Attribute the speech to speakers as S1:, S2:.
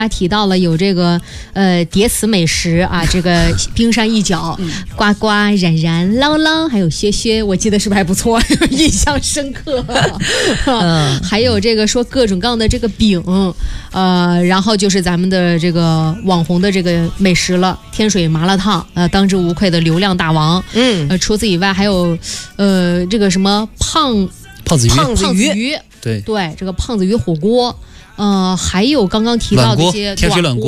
S1: 他提到了有这个叠词美食啊，这个冰山一角，呱呱、冉冉、啷啷，还有薛薛，我记得是不是还不错，印象深刻。还有这个说各种各样的这个饼，然后就是咱们的这个网红的这个美食了，天水麻辣烫，当之无愧的流量大王。除此以外还有这个什么胖子鱼，
S2: 对，
S1: 这个胖子鱼火锅。还有刚刚提到的一些
S2: 天水冷锅。